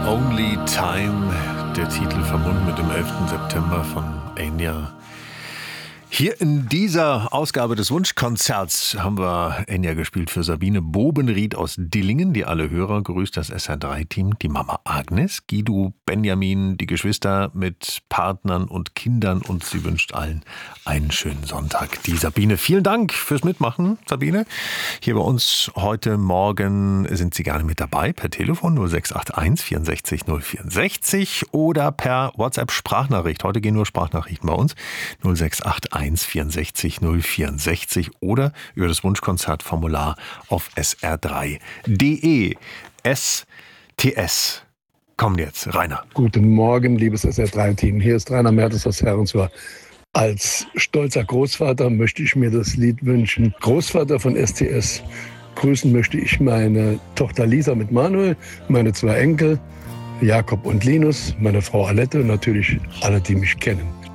Only Time, der Titel verbunden mit dem 11. September von Enya. Hier in dieser Ausgabe des Wunschkonzerts haben wir Enya gespielt für Sabine Bobenried aus Dillingen, die alle Hörer grüßt, das SR3-Team, die Mama Agnes, Guido, Benjamin, die Geschwister mit Partnern und Kindern und sie wünscht allen einen schönen Sonntag. Die Sabine, vielen Dank fürs Mitmachen, Sabine. Hier bei uns heute Morgen sind Sie gerne mit dabei, per Telefon 0681 64 064 oder per WhatsApp-Sprachnachricht. Heute gehen nur Sprachnachrichten bei uns, 0681 64 064 oder über das Wunschkonzertformular auf sr3.de. STS. Kommt jetzt, Rainer. Guten Morgen, liebes SR3-Team. Hier ist Rainer Mertes aus Herrenswar. Als stolzer Großvater möchte ich mir das Lied wünschen. Großvater von STS. Grüßen möchte ich meine Tochter Lisa mit Manuel, meine 2 Enkel, Jakob und Linus, meine Frau Alette und natürlich alle, die mich kennen.